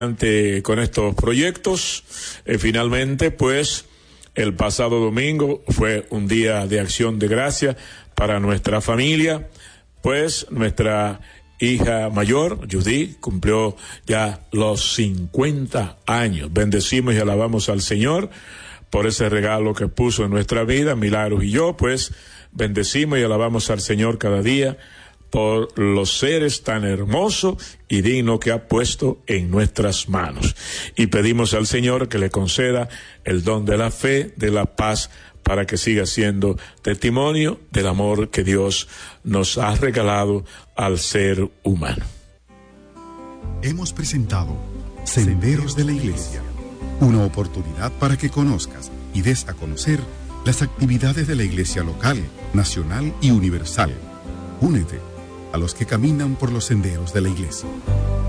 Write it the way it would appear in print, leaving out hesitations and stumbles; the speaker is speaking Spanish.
con estos proyectos. Finalmente, pues, el pasado domingo fue un día de acción de gracia para nuestra familia, pues nuestra hija mayor, Judy, cumplió ya los 50 años. Bendecimos y alabamos al Señor por ese regalo que puso en nuestra vida. Milagros y yo, pues, bendecimos y alabamos al Señor cada día por los seres tan hermosos y dignos que ha puesto en nuestras manos. Y pedimos al Señor que le conceda el don de la fe, de la paz, para que siga siendo testimonio del amor que Dios nos ha regalado al ser humano. Hemos presentado Senderos de la Iglesia, una oportunidad para que conozcas y des a conocer las actividades de la Iglesia local, nacional y universal. Únete a los que caminan por los senderos de la Iglesia.